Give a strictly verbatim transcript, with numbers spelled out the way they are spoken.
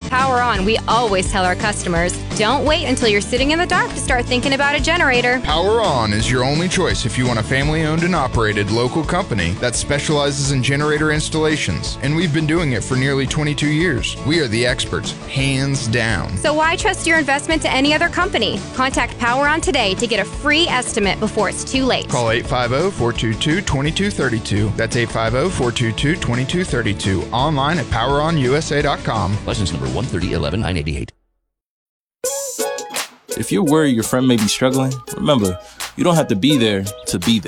Power On, we always tell our customers, don't wait until you're sitting in the dark to start thinking about a generator. Power On is your only choice if you want a family-owned and operated local company that specializes in generator installations, and we've been doing it for nearly twenty-two years. We are the experts, hands down. So why trust your investment to any other company? Contact Power On today to get a free estimate before it's too late. Call eight five zero, four two two, two two three two. That's eight five zero, four two two, two two three two. Online at power on u s a dot com. License number one thirty eleven nine eighty-eight. If you're worried your friend may be struggling, remember, you don't have to be there to be there.